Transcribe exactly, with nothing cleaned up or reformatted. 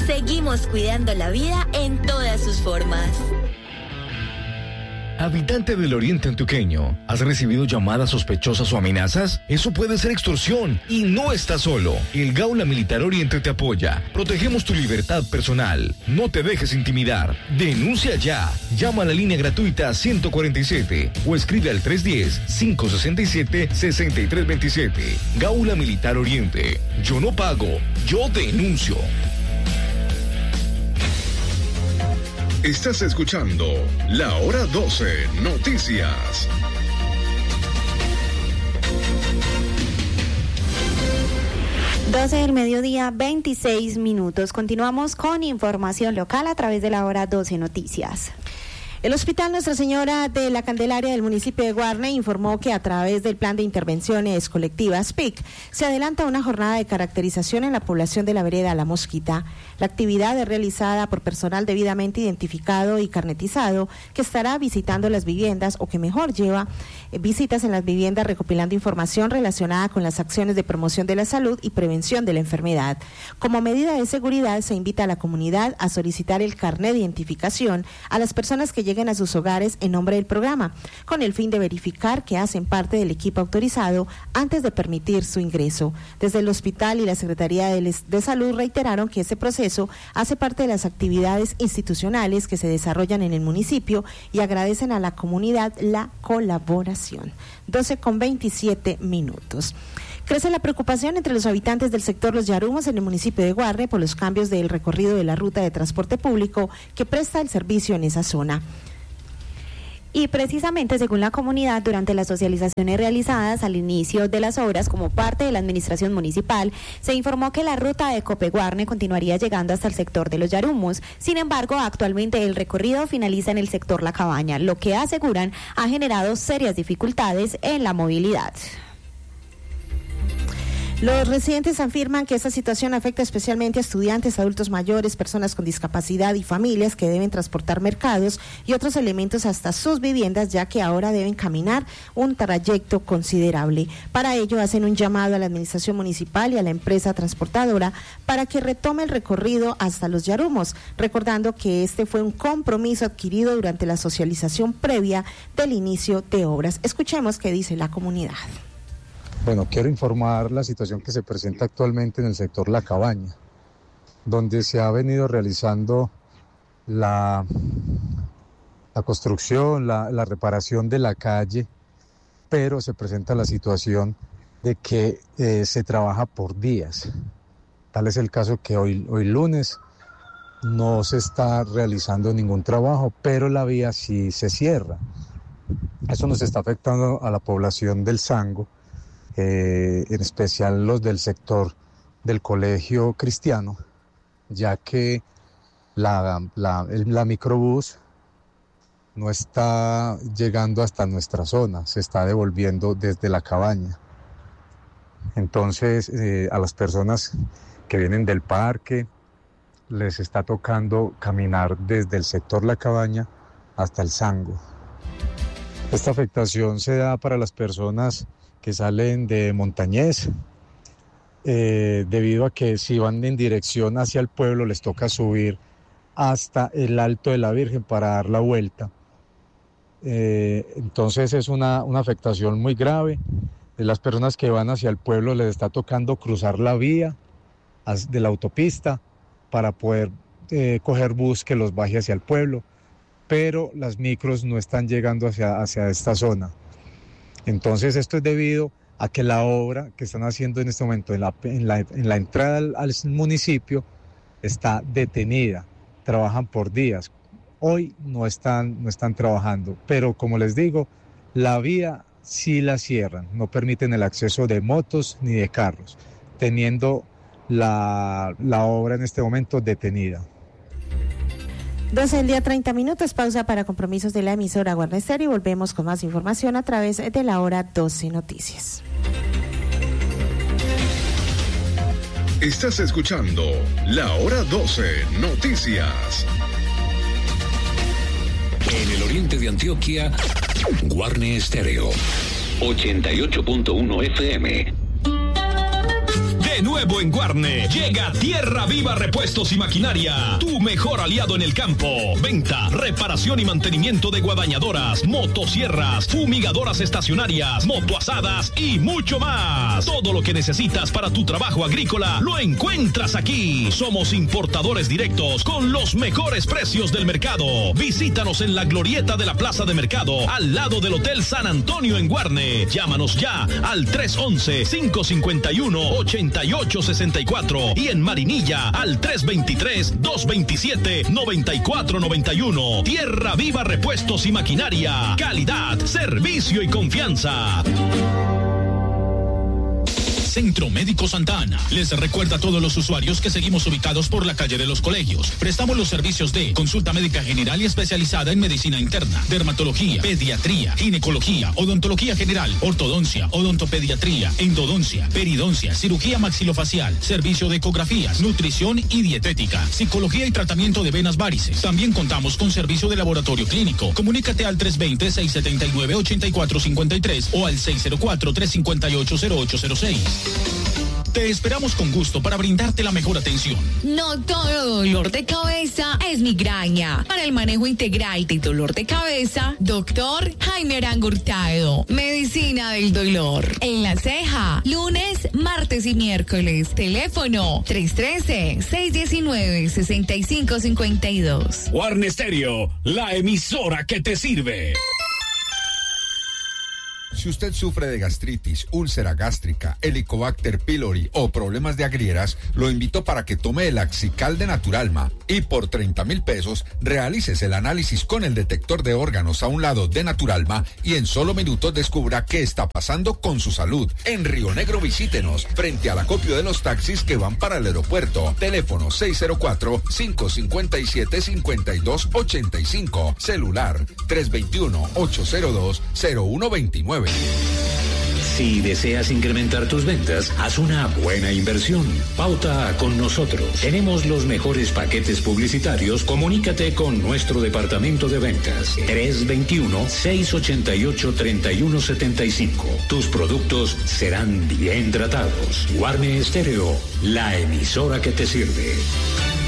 seguimos cuidando la vida en todas sus formas. Habitante del Oriente Antioqueño, ¿has recibido llamadas sospechosas o amenazas? Eso puede ser extorsión y no estás solo. El Gaula Militar Oriente te apoya. Protegemos tu libertad personal. No te dejes intimidar. Denuncia ya. Llama a la línea gratuita ciento cuarenta y siete o escribe al tres uno cero, cinco seis siete, seis tres dos siete. Gaula Militar Oriente. Yo no pago, yo denuncio. Estás escuchando La Hora doce Noticias. doce del mediodía, veintiséis minutos. Continuamos con información local a través de La Hora doce Noticias. El Hospital Nuestra Señora de la Candelaria del municipio de Guarne informó que a través del Plan de Intervenciones Colectivas P I C se adelanta una jornada de caracterización en la población de la vereda La Mosquita. La actividad es realizada por personal debidamente identificado y carnetizado que estará visitando las viviendas o que mejor lleva eh, visitas en las viviendas recopilando información relacionada con las acciones de promoción de la salud y prevención de la enfermedad. Como medida de seguridad se invita a la comunidad a solicitar el carnet de identificación a las personas que lleguen a sus hogares en nombre del programa, con el fin de verificar que hacen parte del equipo autorizado antes de permitir su ingreso. Desde el hospital y la Secretaría de, de Salud reiteraron que ese proceso hace parte de las actividades institucionales que se desarrollan en el municipio y agradecen a la comunidad la colaboración. doce con veintisiete minutos. Crece la preocupación entre los habitantes del sector Los Yarumos en el municipio de Guarne por los cambios del recorrido de la ruta de transporte público que presta el servicio en esa zona. Y precisamente, según la comunidad, durante las socializaciones realizadas al inicio de las obras como parte de la administración municipal, se informó que la ruta de Copeguarne continuaría llegando hasta el sector de Los Yarumos. Sin embargo, actualmente el recorrido finaliza en el sector La Cabaña, lo que aseguran ha generado serias dificultades en la movilidad. Los residentes afirman que esta situación afecta especialmente a estudiantes, adultos mayores, personas con discapacidad y familias que deben transportar mercados y otros elementos hasta sus viviendas, ya que ahora deben caminar un trayecto considerable. Para ello hacen un llamado a la administración municipal y a la empresa transportadora para que retome el recorrido hasta Los Yarumos, recordando que este fue un compromiso adquirido durante la socialización previa del inicio de obras. Escuchemos qué dice la comunidad. Bueno, quiero informar la situación que se presenta actualmente en el sector La Cabaña, donde se ha venido realizando la, la construcción, la, la reparación de la calle, pero se presenta la situación de que eh, se trabaja por días. Tal es el caso que hoy, hoy lunes no se está realizando ningún trabajo, pero la vía sí se cierra. Eso nos está afectando a la población del Sango, Eh, en especial los del sector del colegio cristiano, ya que la, la, el, la microbús no está llegando hasta nuestra zona, se está devolviendo desde La Cabaña. Entonces, eh, a las personas que vienen del parque les está tocando caminar desde el sector La Cabaña hasta el Sango. Esta afectación se da para las personas que salen de Montañés, eh, debido a que si van en dirección hacia el pueblo les toca subir hasta el Alto de la Virgen para dar la vuelta. Eh, entonces es una, una afectación muy grave. De las personas que van hacia el pueblo les está tocando cruzar la vía de la autopista para poder eh, coger bus que los baje hacia el pueblo, pero las micros no están llegando hacia, hacia esta zona. Entonces esto es debido a que la obra que están haciendo en este momento en la, en la, en la entrada al, al municipio está detenida, trabajan por días. Hoy no están, no están trabajando, pero como les digo, la vía sí la cierran, no permiten el acceso de motos ni de carros, teniendo la, la obra en este momento detenida. doce del día, treinta minutos, pausa para compromisos de la emisora Guarne Estéreo y volvemos con más información a través de La Hora doce Noticias. Estás escuchando La Hora doce Noticias. En el oriente de Antioquia, Guarne Estéreo, ochenta y ocho punto uno F M. De nuevo en Guarne, llega Tierra Viva Repuestos y Maquinaria, tu mejor aliado en el campo. Venta, reparación y mantenimiento de guadañadoras, motosierras, fumigadoras estacionarias, motoazadas y mucho más. Todo lo que necesitas para tu trabajo agrícola lo encuentras aquí. Somos importadores directos con los mejores precios del mercado. Visítanos en la glorieta de la Plaza de Mercado, al lado del Hotel San Antonio en Guarne. Llámanos ya al tres once, cinco cincuenta y uno, ochenta y ocho sesenta y cuatro y en Marinilla al tres veintitrés, dos veintisiete, noventa y cuatro noventa y uno. Tierra Viva Repuestos y Maquinaria. Calidad, servicio y confianza. Centro Médico Santa Ana les recuerda a todos los usuarios que seguimos ubicados por la calle de los Colegios. Prestamos los servicios de consulta médica general y especializada en medicina interna, dermatología, pediatría, ginecología, odontología general, ortodoncia, odontopediatría, endodoncia, peridoncia, cirugía maxilofacial, servicio de ecografías, nutrición y dietética, psicología y tratamiento de venas varices. También contamos con servicio de laboratorio clínico. Comunícate al tres veinte, seiscientos setenta y nueve, ochenta y cuatro cincuenta y tres o al seis cero cuatro, tres cinco ocho, cero ocho cero seis. Te esperamos con gusto para brindarte la mejor atención. No todo dolor de cabeza es migraña. Para el manejo integral de dolor de cabeza, doctor Jaime Arango Hurtado. Medicina del dolor. En La Ceja, lunes, martes y miércoles. Teléfono tres uno tres, seis uno nueve, seis cinco cinco dos. Guarne Stereo, la emisora que te sirve. Si usted sufre de gastritis, úlcera gástrica, Helicobacter pylori o problemas de agrieras, lo invito para que tome el Axical de Naturalma y por treinta mil pesos realices el análisis con el detector de órganos a un lado de Naturalma y en solo minutos descubra qué está pasando con su salud. En Río Negro visítenos frente al acopio de los taxis que van para el aeropuerto. Teléfono seis cero cuatro, cinco cinco siete, cinco dos ocho cinco. Celular tres dos uno, ocho cero dos, cero uno dos nueve. Si deseas incrementar tus ventas, haz una buena inversión. Pauta con nosotros. Tenemos los mejores paquetes publicitarios. Comunícate con nuestro departamento de ventas. tres dos uno, seis ocho ocho, tres uno siete cinco. Tus productos serán bien tratados. Guarne Stereo, la emisora que te sirve.